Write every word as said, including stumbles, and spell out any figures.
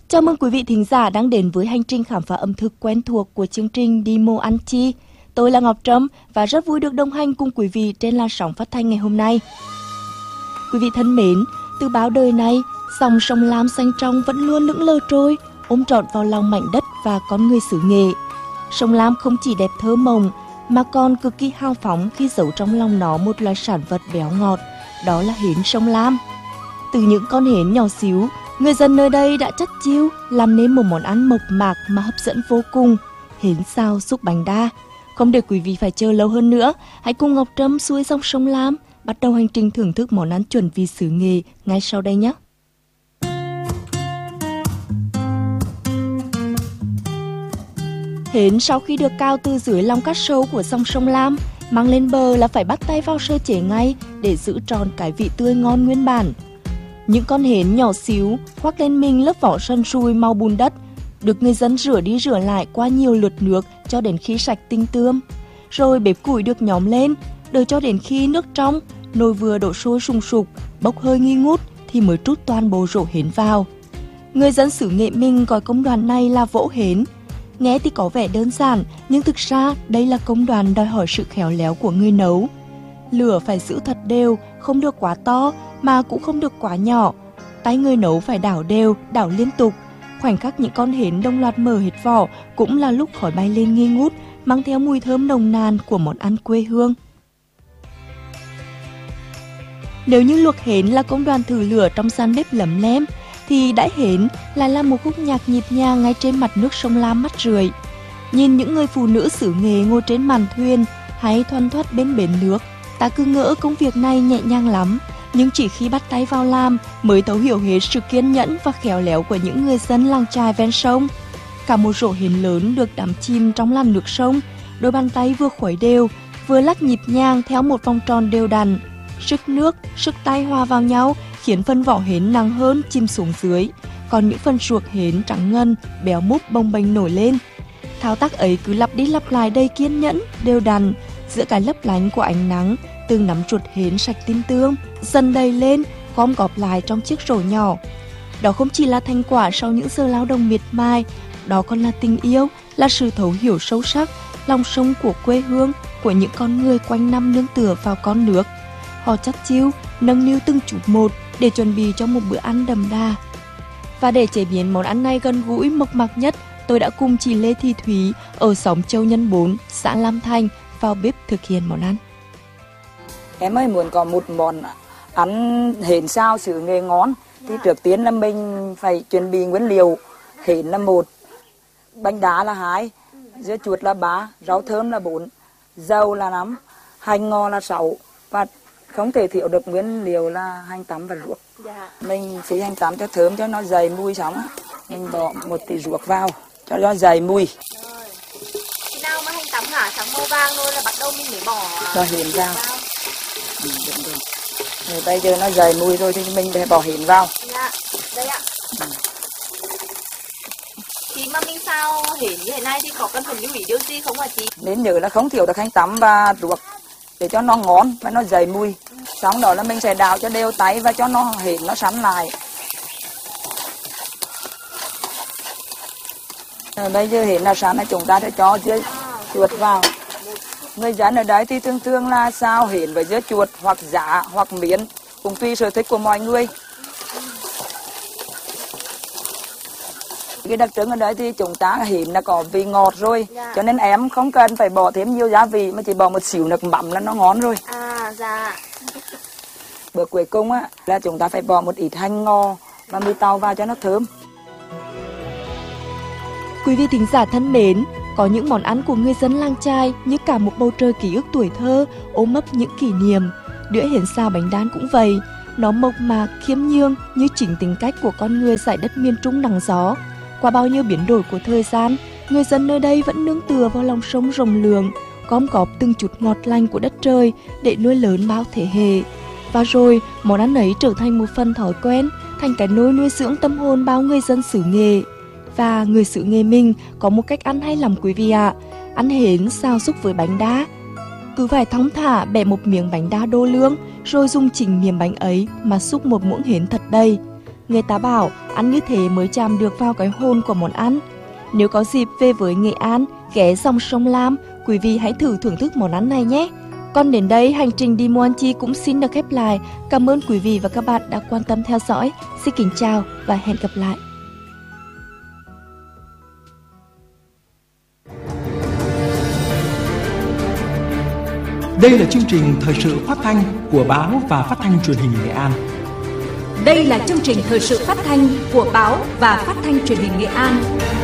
Chào mừng quý vị thính giả đang đến với hành trình khám phá ẩm thực quen thuộc của chương trình Đi Mô Ăn Chi. Tôi là Ngọc Trâm và rất vui được đồng hành cùng quý vị trên làn sóng phát thanh ngày hôm nay. Quý vị thân mến, từ bao đời nay, dòng sông Lam xanh trong vẫn luôn lững lờ trôi, ôm trọn vào lòng mảnh đất và con người xứ Nghệ. Sông Lam không chỉ đẹp thơ mộng, mà còn cực kỳ hào phóng khi giấu trong lòng nó một loài sản vật béo ngọt, đó là hến sông Lam. Từ những con hến nhỏ xíu, người dân nơi đây đã chất chiêu làm nên một món ăn mộc mạc mà hấp dẫn vô cùng, hến xào xúc bánh đa. Không để quý vị phải chờ lâu hơn nữa, hãy cùng Ngọc Trâm xuôi dòng sông Lam bắt đầu hành trình thưởng thức món ăn chuẩn vị xứ Nghệ ngay sau đây nhé. Hến sau khi được cào từ dưới lòng cát sâu của dòng sông Lam, mang lên bờ là phải bắt tay vào sơ chế ngay để giữ tròn cái vị tươi ngon nguyên bản. Những con hến nhỏ xíu khoác lên mình lớp vỏ sần sùi màu bùn đất, được người dân rửa đi rửa lại qua nhiều lượt nước cho đến khi sạch tinh tươm. Rồi bếp củi được nhóm lên, đợi cho đến khi nước trong, nồi vừa đổ sôi sùng sục, bốc hơi nghi ngút thì mới trút toàn bộ rổ hến vào. Người dân xứ Nghệ mình gọi công đoạn này là vỗ hến. Nghe thì có vẻ đơn giản, nhưng thực ra đây là công đoạn đòi hỏi sự khéo léo của người nấu. Lửa phải giữ thật đều, không được quá to mà cũng không được quá nhỏ. Tay người nấu phải đảo đều, đảo liên tục. Khoảnh khắc những con hến đồng loạt mở hết vỏ cũng là lúc khói bay lên nghi ngút, mang theo mùi thơm nồng nàn của món ăn quê hương. Nếu như luộc hến là công đoạn thử lửa trong gian bếp lấm lem, thì đãi hến lại là một khúc nhạc nhịp nhàng ngay trên mặt nước sông Lam mắt rượi. Nhìn những người phụ nữ xứ Nghệ ngồi trên màn thuyền hay thoăn thoắt bên bến nước, ta cứ ngỡ công việc này nhẹ nhàng lắm, nhưng chỉ khi bắt tay vào làm mới thấu hiểu hết sự kiên nhẫn và khéo léo của những người dân làng chài ven sông. Cả một rổ hến lớn được đắm chìm trong làn nước sông, đôi bàn tay vừa khuấy đều, vừa lắc nhịp nhàng theo một vòng tròn đều đặn. Sức nước, sức tay hòa vào nhau khiến phần vỏ hến nặng hơn chìm xuống dưới, còn những phần ruột hến trắng ngần, béo múp bồng bềnh nổi lên. Thao tác ấy cứ lặp đi lặp lại đầy kiên nhẫn, đều đặn, giữa cái lấp lánh của ánh nắng, từng nắm ruột hến sạch tinh tươm dần đầy lên, gom góp lại trong chiếc rổ nhỏ. Đó không chỉ là thành quả sau những giờ lao động miệt mài, đó còn là tình yêu, là sự thấu hiểu sâu sắc lòng sông của quê hương, của những con người quanh năm nương tựa vào con nước. Họ chắt chiu, nâng niu từng chút một để chuẩn bị cho một bữa ăn đậm đà. Và để chế biến món ăn này gần gũi mộc mạc nhất, tôi đã cùng chị Lê Thị Thúy ở xóm Châu Nhân bốn, xã Lam Thanh vào bếp thực hiện món ăn. Em ơi, muốn có một món ăn hến xào xứ Nghệ ngon thì trước tiên là mình phải chuẩn bị nguyên liệu. Hến là một, bánh đá là hai, dưa chuột là ba, rau thơm là bốn, dầu là năm, hành ngò là sáu, và không thể thiếu được nguyên liệu là hành tắm và ruốc. Dạ. Mình xí hành tắm cho thơm, cho nó dày mùi xong, mình bỏ một tí ruốc vào cho nó dày mùi. Rồi. Khi nào mà hành tắm hả, trắng màu vàng rồi là bắt đầu mình mới bỏ cho hến vào. Ừ, đúng rồi. Rồi bây giờ nó dày mùi rồi thì mình phải bỏ hến vào. Dạ, đây ạ. Ừ. Khi mà mình xào hến như thế này thì có cần phải lưu ý điều gì không hả chị? Nên nhớ là không thiếu được hành tắm và ruốc để cho nó ngon và nó dày mùi. Ừ. Xong đó là mình sẽ đào cho đều tay và cho nó hến nó sắn lại. Rồi bây giờ hến là sắn là chúng ta sẽ cho dưa chuột vào. Người dân ở đấy thì thường thường là xào hến với dưa chuột hoặc giá hoặc miến, cũng tùy sở thích của mọi người. Cái đặc trưng ở đấy thì chúng ta hến là có vị ngọt rồi, dạ. Cho nên em không cần phải bỏ thêm nhiều gia vị mà chỉ bỏ một xíu nước mắm là nó ngon rồi. À, dạ. Bữa cuối cùng á là chúng ta phải bỏ một ít hành ngò và mì tàu vào cho nó thơm. Quý vị thính giả thân mến, có những món ăn của người dân làng chài như cả một bầu trời ký ức tuổi thơ, ôm ấp những kỷ niệm. Đĩa hến xào bánh đan cũng vậy, nó mộc mạc, khiêm nhường như chính tính cách của con người dải đất miền Trung nắng gió. Qua bao nhiêu biến đổi của thời gian, người dân nơi đây vẫn nương tựa vào lòng sông rộng lượng, gom góp từng chút ngọt lành của đất trời để nuôi lớn bao thế hệ. Và rồi, món ăn ấy trở thành một phần thói quen, thành cái nôi nuôi dưỡng tâm hồn bao người dân xứ Nghệ. Và người xứ Nghệ mình có một cách ăn hay lắm quý vị ạ, ăn hến xào xúc với bánh đa. Cứ phải thong thả bẻ một miếng bánh đa đô lương, rồi dùng chỉnh miếng bánh ấy mà xúc một muỗng hến thật đầy. Người ta bảo ăn như thế mới chạm được vào cái hồn của món ăn. Nếu có dịp về với Nghệ An, ghé dòng sông Lam, quý vị hãy thử thưởng thức món ăn này nhé. Còn đến đây, hành trình đi Muôn Chi cũng xin được khép lại. Cảm ơn quý vị và các bạn đã quan tâm theo dõi. Xin kính chào và hẹn gặp lại. Đây là chương trình thời sự phát thanh của Báo và Phát thanh Truyền hình Nghệ An. Đây là chương trình thời sự phát thanh của Báo và Phát thanh Truyền hình Nghệ An.